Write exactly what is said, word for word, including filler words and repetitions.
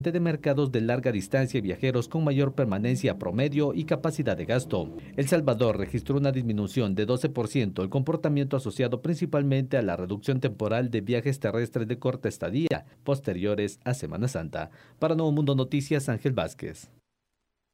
de mercados de larga distancia y viajeros con mayor permanencia promedio y capacidad de gasto. El Salvador registró una disminución de doce por ciento, el comportamiento asociado principalmente a la reducción temporal de viajes terrestres de corta estadía posteriores a Semana Santa. Para Nuevo Mundo Noticias, Ángel Vázquez.